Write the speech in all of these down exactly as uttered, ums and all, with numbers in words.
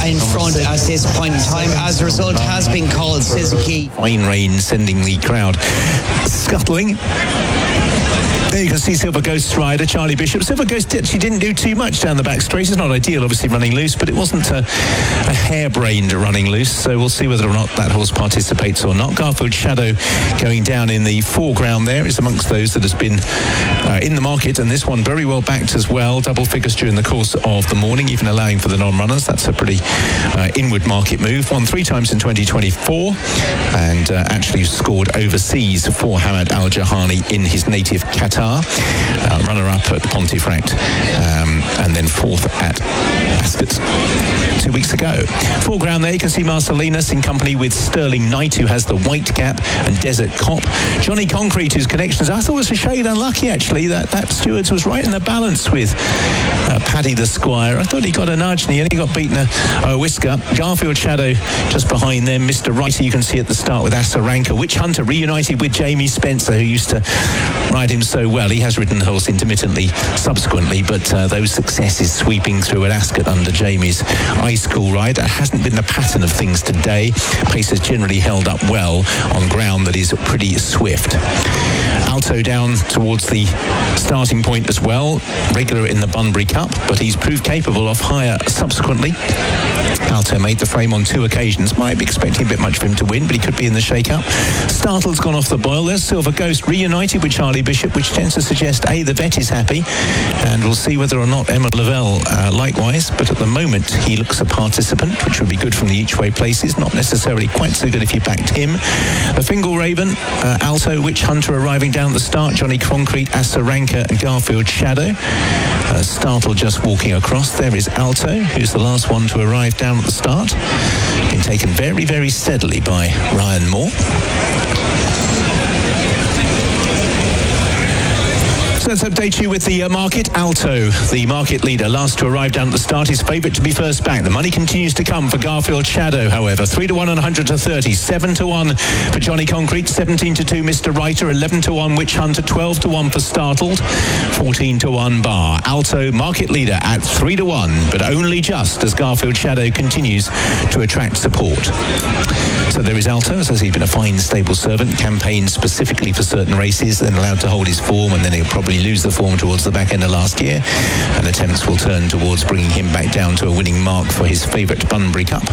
in front at this point in time. As a result, has been called Suzuki. Fine rain sending the crowd scuttling. There you can see Silver Ghost's rider, Charlie Bishop. Silver Ghost actually didn't do too much down the back straight. It's not ideal, obviously, running loose, but it wasn't a, a harebrained running loose, so we'll see whether or not that horse participates or not. Garfield Shadow going down in the foreground there is amongst those that has been uh, in the market, and this one very well backed as well. Double figures during the course of the morning, even allowing for the non-runners. That's a pretty uh, inward market move. Won three times in twenty twenty-four, and uh, actually scored overseas for Hamad Al Jahani in his native Qatar. Uh, runner-up at Pontefract, um, and then fourth at Ascot two weeks ago. Foreground there, you can see Marcellinus in company with Sterling Knight, who has the white cap, and Desert Cop. Johnny Concrete, whose connections I thought was a shade unlucky, actually. That that Stewards was right in the balance with uh, Paddy the Squire. I thought he got a nudge, and he only got beaten a, a whisker. Garfield Shadow just behind them. Mister Writer, you can see at the start with Asaranka. Witch Hunter reunited with Jamie Spencer, who used to ride him so well. He has ridden the horse intermittently subsequently, but uh, those successes sweeping through at Ascot under Jamie's ice cool ride. That hasn't been the pattern of things today. Pace has generally held up well on ground that is pretty swift. Alto down towards the starting point as well, regular in the Bunbury Cup, but he's proved capable of higher subsequently. Alto made the frame on two occasions. Might be expecting a bit much for him to win, but he could be in the shake-up. Startled's gone off the boil. There's Silver Ghost reunited with Charlie Bishop, which tends to suggest A, the vet is happy, and we'll see whether or not Emma Lavelle uh, likewise, but at the moment he looks a participant, which would be good from the each way places, not necessarily quite so good if you backed him. The Fingal Raven, uh, Alto, Witch Hunter arriving down at the start, Johnny Concrete, Asaranka and Garfield Shadow. Uh, Startle just walking across. There is Alto, who's the last one to arrive down at the start. Been taken very, very steadily by Ryan Moore. So let's update you with the uh, market. Alto, the market leader, last to arrive down at the start, is favourite to be first back. The money continues to come for Garfield Shadow, however. three to one and one hundred to thirty. seven to one for Johnny Concrete. seventeen to two Mister Writer. eleven to one Witch Hunter. twelve to one for Startled. fourteen to one Bar. Alto, market leader at three to one, but only just as Garfield Shadow continues to attract support. So there is Alto, as he's been a fine stable servant, campaigned specifically for certain races, then allowed to hold his form, and then he'll probably lose the form towards the back end of last year, and attempts will turn towards bringing him back down to a winning mark for his favourite Bunbury Cup.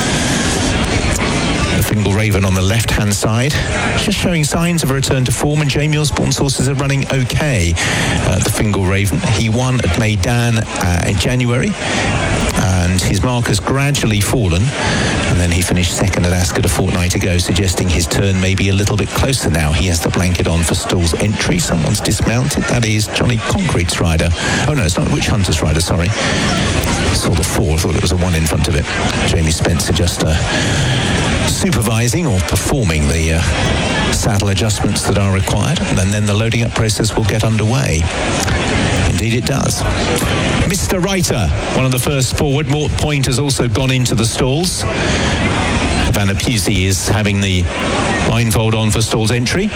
The Fingal Raven on the left-hand side, just showing signs of a return to form, and Jamie Osborne's horses are running okay. Uh, the Fingal Raven, he won at Meydan uh, in January, and his mark has gradually fallen, and then he finished second at Ascot a fortnight ago, suggesting his turn may be a little bit closer now. He has the blanket on for Stall's entry. Someone's dismounted. That is Johnny Concrete's rider. Oh no, it's not Witch Hunter's rider, sorry. I saw the four, I thought it was a one in front of it. Jamie Spencer just uh, supervising or performing the uh, saddle adjustments that are required, and then the loading up process will get underway. Indeed it does. Mister Writer, one of the first forward. Mort Point has also gone into the stalls. Vanna Pusey is having the blindfold on for Stall's entry.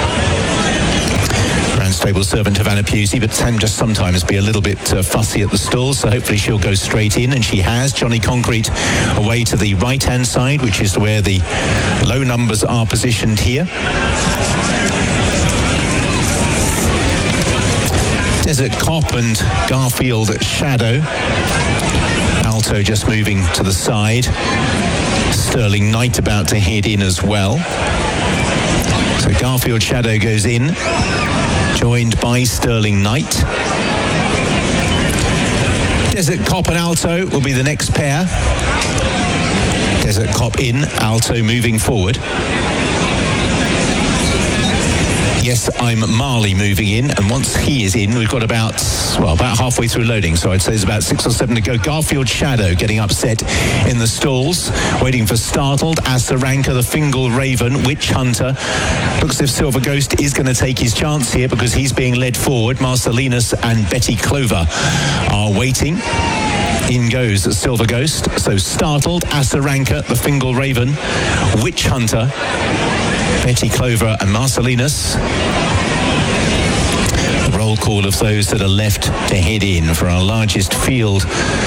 Grand stable servant to Vanna Pusey, but can just sometimes be a little bit uh, fussy at the stalls, so hopefully she'll go straight in, and she has. Johnny Concrete away to the right-hand side, which is where the low numbers are positioned here. Desert Cop and Garfield Shadow. Alto just moving to the side. Sterling Knight about to head in as well. So Garfield Shadow goes in, joined by Sterling Knight. Desert Cop and Alto will be the next pair. Desert Cop in, Alto moving forward. Yes, I'm Marley moving in, and once he is in, we've got about, well, about halfway through loading, so I'd say there's about six or seven to go. Garfield Shadow getting upset in the stalls, waiting for Startled, Asaranka, the Fingal Raven, Witch Hunter. Looks as if Silver Ghost is going to take his chance here because he's being led forward. Marcellinus and Betty Clover are waiting. In goes Silver Ghost. So Startled, Asaranka, the Fingal Raven, Witch Hunter, Betty Clover and Marcellinus. The roll call of those that are left to head in for our largest field